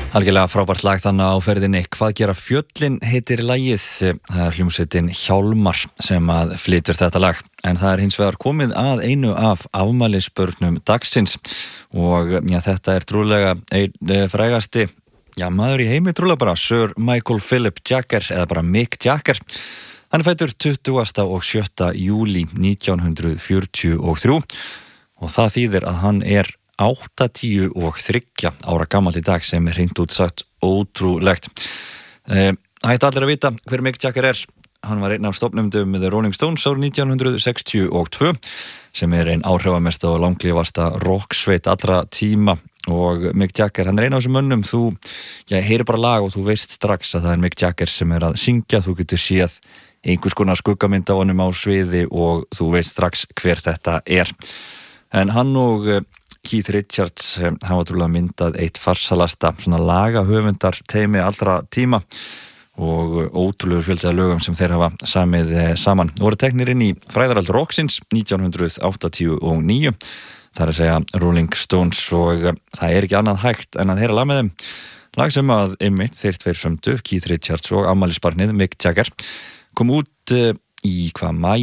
Algjörlega frábært lag þannig á ferðinni. Hvað gera fjöllin heitir lagið. Það er hljómsveitin Hjálmar sem að flytur þetta lag. En það er hins vegar komið að einu af afmælisbörnum dagsins. Og þetta er trúlega einn frægasti maður í heimi trúlega bara. Sir Michael Philip Jagger eða bara Mick Jagger. Hann er fæddur 20. og 7. júlí 1943 og það þýðir að hann er 83 ára gamall í dag sem er hreint út sagt ótrúlegt. Það ættu allir að vita hver Mick Jagger er. Hann var einn af stofnendum með The Rolling Stones árið 1962 sem er einn áhrifamesta og langlífasta rocksveit allra tíma og Mick Jagger, hann er einn af þessum mönnum þú heyrir bara lag og þú veist strax að það er Mick Jagger sem er að syngja, þú getur séð einhvers konar skuggamynd af honum á sviði og þú veist strax hver þetta er. En hann og Keith Richards hafa trúlega myndað eitt farsalasta svona lagahöfundar teymi allra tíma og ótrúlegur fjöldi af lögum sem þeir hafa samið saman. Voru teknir inn í fræðarald rocksins 1989, það er að segja Rolling Stones og það er ekki annað hægt en að heyra lag með þeim. Lag sem að einmitt þeir tveir sömdu, Keith Richards og afmælisbarnið Mick Jagger, kom út í maí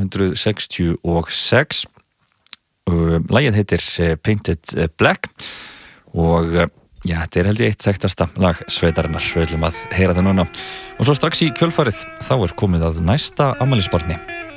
1966. Lagið heitir Painted Black og þetta er held ég eitt þekktasta lag sveitarinnar. Við ætlum að heyra það núna og svo strax í kjölfarið þá er komið að næsta afmælisbarni.